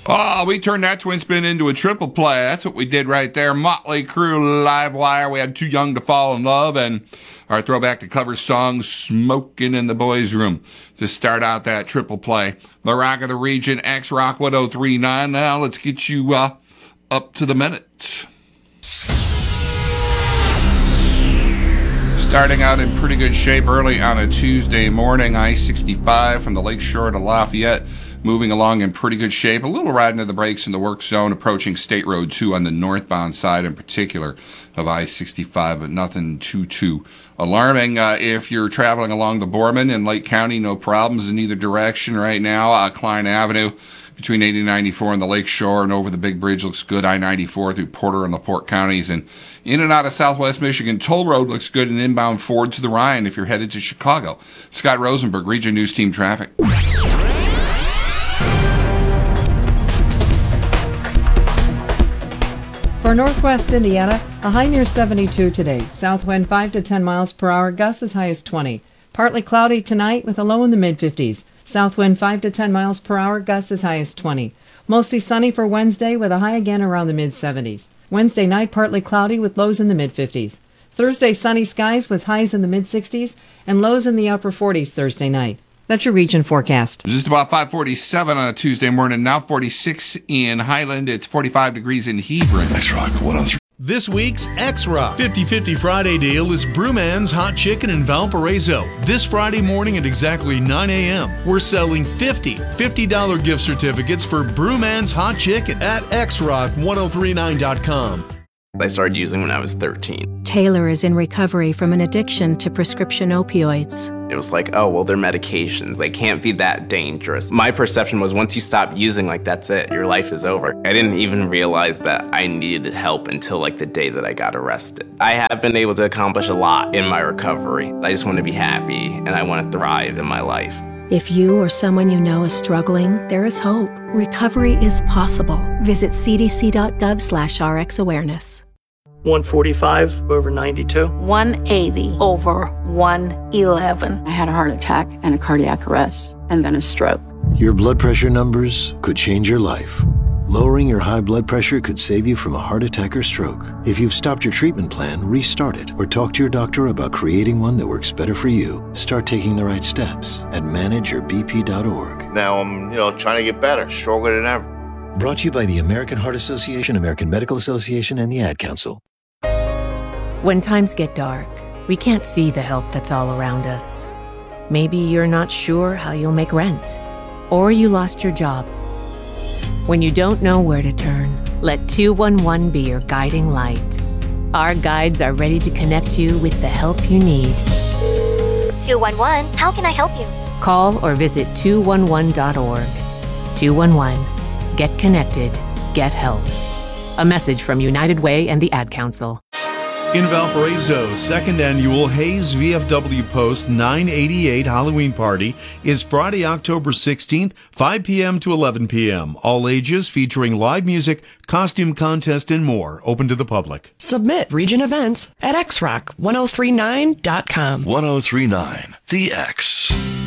Oh, we turned that twin spin into a triple play. That's what we did right there. Motley Crue, Live Wire. We had Too Young to Fall in Love, and our throwback to cover song, Smoking in the Boys' Room, to start out that triple play. The Rock of the Region, X-Rock 1039. Now let's get you up to the minute. Starting out in pretty good shape early on a Tuesday morning, I-65 from the Lakeshore to Lafayette, moving along in pretty good shape. A little riding to the brakes in the work zone, approaching State Road 2 on the northbound side in particular of I-65, but nothing too alarming. If you're traveling along the Boorman in Lake County, no problems in either direction right now. Klein Avenue between 80 and 94 and the Lake Shore and over the big bridge looks good. I-94 through Porter and LaPorte counties, and in and out of Southwest Michigan. Toll Road looks good, and inbound Ford to the Rhine if you're headed to Chicago. Scott Rosenberg, Region News Team Traffic. For Northwest Indiana, a high near 72 today. South wind 5 to 10 miles per hour, gusts as high as 20. Partly cloudy tonight with a low in the mid-50s. South wind 5 to 10 miles per hour, gusts as high as 20. Mostly sunny for Wednesday with a high again around the mid-70s. Wednesday night, partly cloudy with lows in the mid-50s. Thursday, sunny skies with highs in the mid-60s and lows in the upper 40s Thursday night. That's your region forecast. Just about 5:47 on a Tuesday morning. Now 46 in Highland. It's 45 degrees in Hebron. X-Rock 103. This week's X-Rock 50/50 Friday deal is Brewman's Hot Chicken in Valparaiso. This Friday morning at exactly 9 a.m., we're selling $50 gift certificates for Brewman's Hot Chicken at xrock1039.com. I started using when I was 13. Taylor is in recovery from an addiction to prescription opioids. It was like, oh, well, they're medications. They can't be that dangerous. My perception was once you stop using, like, that's it. Your life is over. I didn't even realize that I needed help until, like, the day that I got arrested. I have been able to accomplish a lot in my recovery. I just want to be happy, and I want to thrive in my life. If you or someone you know is struggling, there is hope. Recovery is possible. Visit cdc.gov/RxAwareness. 145 over 92. 180 over 111. I had a heart attack and a cardiac arrest, and then a stroke. Your blood pressure numbers could change your life. Lowering your high blood pressure could save you from a heart attack or stroke. If you've stopped your treatment plan, restart it or talk to your doctor about creating one that works better for you. Start taking the right steps at manageyourbp.org. Now I'm, trying to get better, stronger than ever. Brought to you by the American Heart Association, American Medical Association, and the Ad Council. When times get dark, we can't see the help that's all around us. Maybe you're not sure how you'll make rent, or you lost your job. When you don't know where to turn, let 211 be your guiding light. Our guides are ready to connect you with the help you need. 211, how can I help you? Call or visit 211.org. 211. Get connected. Get help. A message from United Way and the Ad Council. In Valparaiso, second annual Hayes VFW Post 988 Halloween Party is Friday, October 16th, 5 p.m. to 11 p.m. All ages, featuring live music, costume contest, and more. Open to the public. Submit region events at xrock1039.com. 1039, The X.